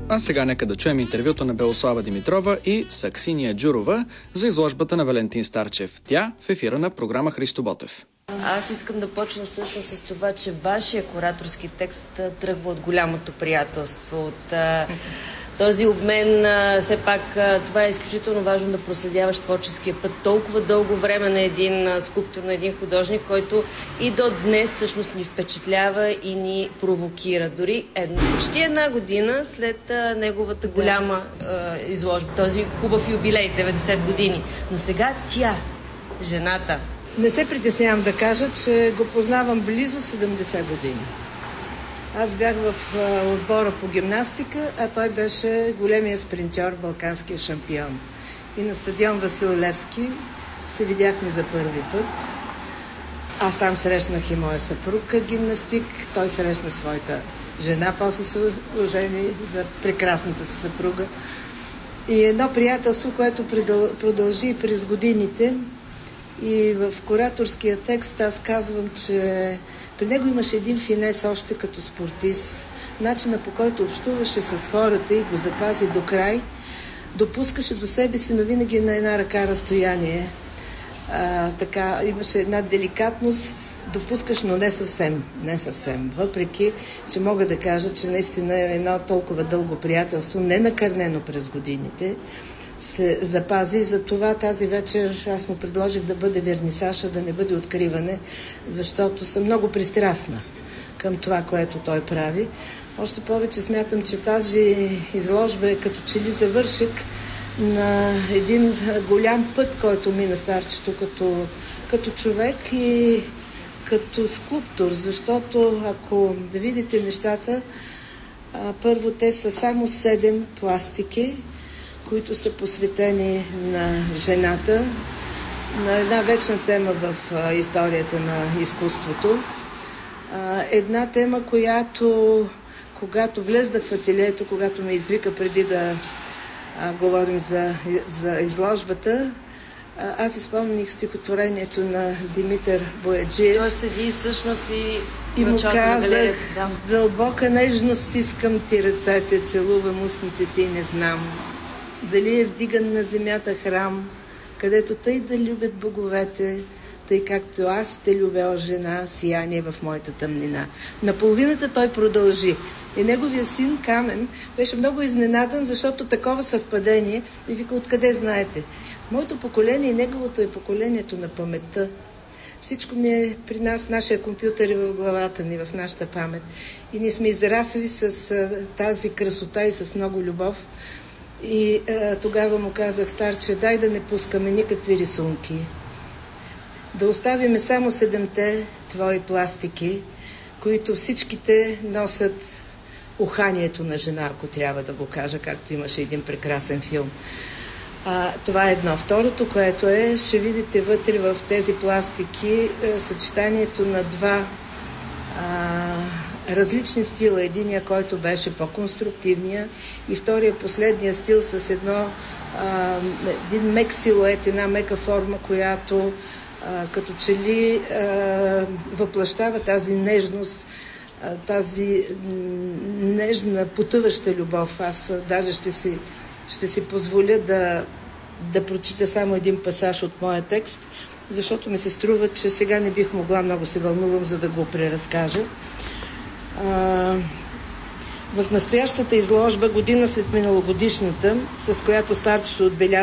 А сега нека да чуем интервюто на Белослава Димитрова и Саксиния Джурова за изложбата на Валентин Старчев. Тя в ефира на програма Христо Ботев. Аз искам да почна всъщност с това, че вашия кураторски текст тръгва от голямото приятелство, от този обмен. Все пак това е изключително важно да проследяваш творческия път толкова дълго време на един скулптор, на един художник, който и до днес всъщност ни впечатлява и ни провокира. Дори почти една година след неговата голяма изложба, този хубав юбилей, 90 години. Но сега тя, жената. Не се притеснявам да кажа, че го познавам близо 70 години. Аз бях в отбора по гимнастика, а той беше големия спринтьор, балканския шампион. И на стадион Васил Левски се видяхме за първи път. Аз там срещнах и моя съпруг гимнастик, той срещна своята жена, после се ожени за прекрасната си съпруга. И едно приятелство, което продължи през годините. И в кураторския текст аз казвам, че при него имаше един финес още като спортист. Начина, по който общуваше с хората и го запази до край, допускаше до себе си, но винаги на една ръка разстояние. Така, имаше една деликатност, допускаш, но не съвсем. Въпреки, че мога да кажа, че наистина е едно толкова дълго приятелство, не накърнено през годините, се запази. За това тази вечер аз му предложих да бъде вернисаж, да не бъде откриване, защото съм много пристрастна към това, което той прави. Още повече смятам, че тази изложба е като че ли завършек на един голям път, който мина Старчето като човек и като скулптор, защото ако да видите нещата, първо те са само 7 пластики, които са посветени на жената, на една вечна тема в историята на изкуството. Една тема, която, когато влезнах в ателието, когато ме извика преди да говорим за изложбата, аз изпомних стихотворението на Димитър Бояджиев. Той седи всъщност и му казах, с дълбока нежност стискам ти ръцете, целувам устните ти, не знам дали е вдиган на земята храм, където тъй да любят боговете, тъй както аз те любя, о жена, сияние в моята тъмнина. Наполовината той продължи. И неговия син Камен беше много изненадан, защото такова съвпадение. И вика, откъде знаете? Моето поколение и неговото е поколението на паметта. Всичко ни е при нас, нашия компютър е в главата ни, в нашата памет. И ние сме израсли с тази красота и с много любов. И тогава му казах, Старче, дай да не пускаме никакви рисунки. Да оставиме само 7-те твои пластики, които всичките носят уханието на жена, ако трябва да го кажа, както имаше един прекрасен филм. Това е едно. Второто, което е, ще видите вътре в тези пластики съчетанието на два различни стила. Единия, който беше по-конструктивния, и втория, последния стил с един мек силует, една мека форма, която като че ли въплъщава тази нежност, тази нежна, потъваща любов. Аз даже ще си позволя да прочита само един пасаж от моя текст, защото ми се струва, че сега не бих могла, много се вълнувам, за да го преразкажа. В настоящата изложба, година след миналогодишната, с която Старчето отбеляза